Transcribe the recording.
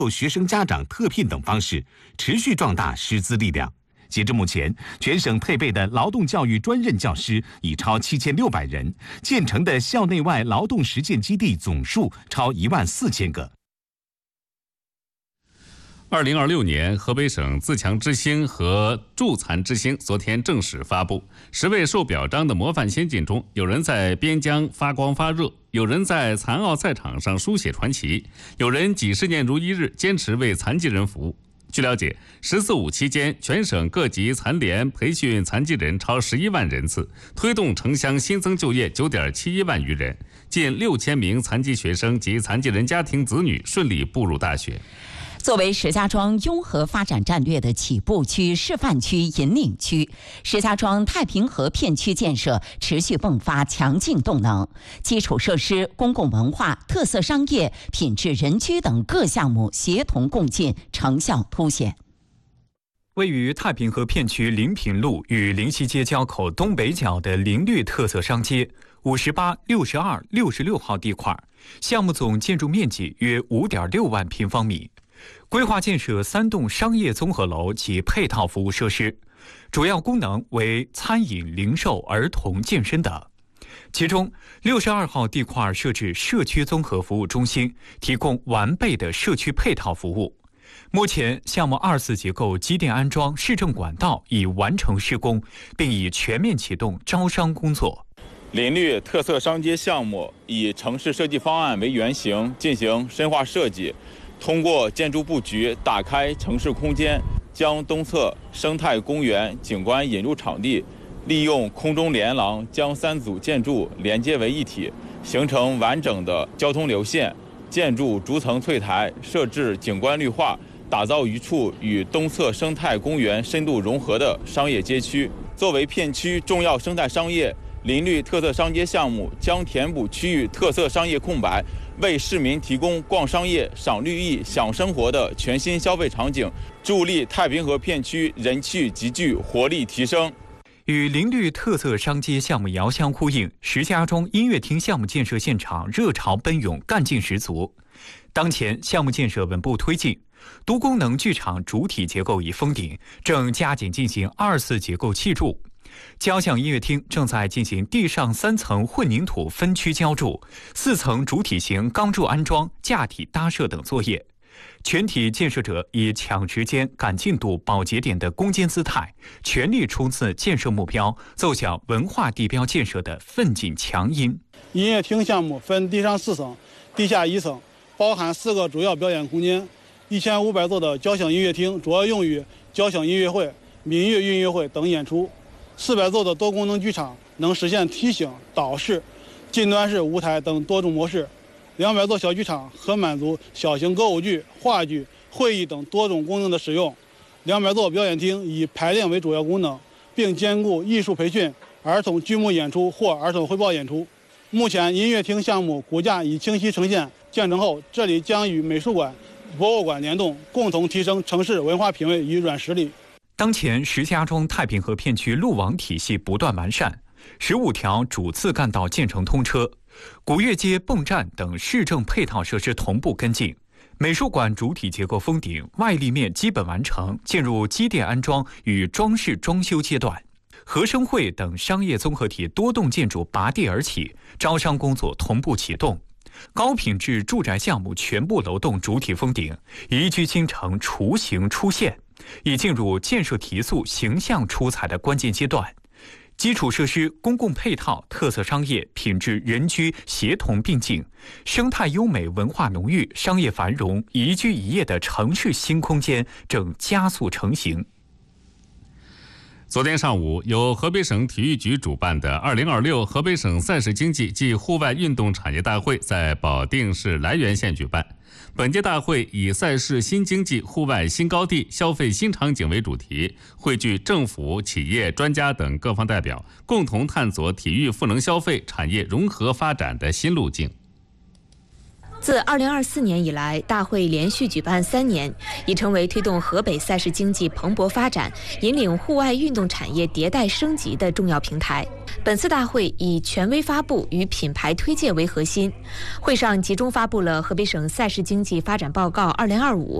学生家长特聘等方式，持续壮大师资力量。截至目前，全省配备的劳动教育专任教师已超7600人，建成的校内外劳动实践基地总数超14000个。 2026年河北省自强之星和助残之星昨天正式发布，10位受表彰的模范先进中，有人在边疆发光发热，有人在残奥赛场上书写传奇，有人几十年如一日坚持为残疾人服务。据了解，14·5期间，全省各级残联培训残疾人超11万人次，推动城乡新增就业9.71万余人，近6000名残疾学生及残疾人家庭子女顺利步入大学。 作为石家庄拥核发展战略的起步区、示范区、引领区，石家庄太平河片区建设持续迸发强劲动能，基础设施、公共文化、特色商业、品质人居等各项目协同共进，成效凸显。 位于太平河片区临平路与临溪街交口东北角的林绿特色商街58、62、66号地块，项目总建筑面积约5.6万平方米。规划建设3栋商业综合楼及配套服务设施，主要功能为餐饮、零售、儿童、健身等。其中62号地块设置社区综合服务中心，提供完备的社区配套服务。目前，项目2次结构机电安装、市政管道已完成施工，并已全面启动招商工作。 林绿特色商街项目以城市设计方案为原型进行深化设计，通过建筑布局打开城市空间，将东侧生态公园景观引入场地，利用空中连廊将3组建筑连接为一体，形成完整的交通流线。建筑逐层翠台，设置景观绿化，打造一处与东侧生态公园深度融合的商业街区。作为片区重要生态商业，林绿特色商街项目将填补区域特色商业空白，为市民提供逛商业、赏绿意、享生活的全新消费场景，助力太平河片区人气集聚活力提升。 与林绿特色商街项目遥相呼应，石家庄音乐厅项目建设现场热潮奔涌，干劲十足。当前项目建设稳步推进，多功能剧场主体结构已封顶，正加紧进行2次结构砌筑。交响音乐厅正在进行地上3层混凝土分区浇筑、4层主体型钢柱安装、架体搭设等作业。全体建设者以抢时间、赶进度、保节点的攻坚姿态，全力冲刺建设目标，奏响文化地标建设的奋进强音。 音乐厅项目分地上4层、地下1层，包含4个主要表演空间。1500座的交响音乐厅主要用于交响音乐会、民乐音乐会等演出。400座的多功能剧场能实现梯形、岛式、近端式舞台等多种模式。200座小剧场可满足小型歌舞剧、话剧、会议等多种功能的使用。200座表演厅以排练为主要功能，并兼顾艺术培训、儿童剧目演出或儿童汇报演出。目前音乐厅项目骨架已清晰呈现，建成后这里将与美术馆、博物馆联动，共同提升城市文化品位与软实力。 当前石家庄太平河片区路网体系不断完善，15条主次干道建成通车，古越街泵站等市政配套设施同步跟进，美术馆主体结构封顶，外立面基本完成，进入机电安装与装饰装修阶段。和生汇等商业综合体多栋建筑拔地而起，招商工作同步启动。高品质住宅项目全部楼栋主体封顶，宜居新城雏形出现，已进入建设提速、形象出彩的关键阶段。基础设施、公共配套、特色商业、品质人居协同并进，生态优美、文化浓郁、商业繁荣、宜居宜业的城市新空间正加速成型。 昨天上午，由河北省体育局主办的2026河北省赛事经济暨户外运动产业大会在保定市涞源县举办。本届大会以赛事新经济、户外新高地、消费新场景为主题，汇聚政府、企业、专家等各方代表，共同探索体育赋能消费产业融合发展的新路径。 自2024年以来，大会连续举办3年，已成为推动河北赛事经济蓬勃发展、引领户外运动产业迭代升级的重要平台。本次大会以权威发布与品牌推介为核心，会上集中发布了河北省赛事经济发展报告2025